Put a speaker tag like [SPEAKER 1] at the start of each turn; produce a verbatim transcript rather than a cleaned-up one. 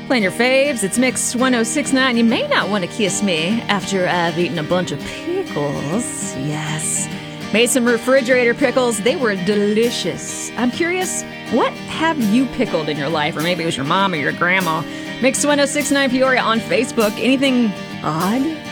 [SPEAKER 1] Playing your faves, it's Mix one oh six point nine. You may not want to kiss me after I've eaten a bunch of pickles. Yes. Made some refrigerator pickles. They were delicious. I'm curious, what have you pickled in your life? Or maybe it was your mom or your grandma. Mix one oh six point nine Peoria on Facebook. Anything odd